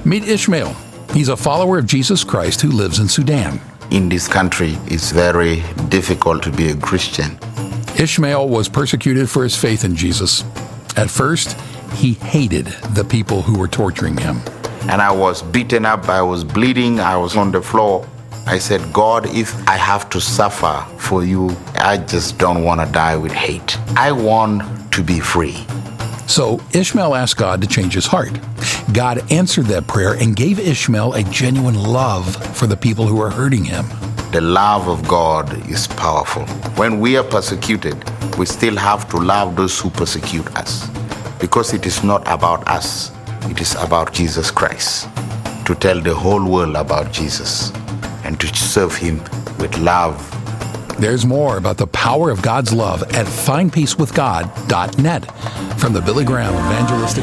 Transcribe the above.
Meet Ishmael. He's a follower of Jesus Christ who lives in Sudan. In this country, it's very difficult to be a Christian. Ishmael was persecuted for his faith in Jesus. At first, he hated the people who were torturing him. And I was beaten up, I was bleeding, I was on the floor. I said, God, if I have to suffer for you, I just don't want to die with hate. I want to be free. So Ishmael asked God to change his heart. God answered that prayer and gave Ishmael a genuine love for the people who were hurting him. The love of God is powerful. When we are persecuted, we still have to love those who persecute us, because it is not about us. It is about Jesus Christ. To tell the whole world about Jesus and to serve him with love. There's more about the power of God's love at findpeacewithgod.net from the Billy Graham Evangelistic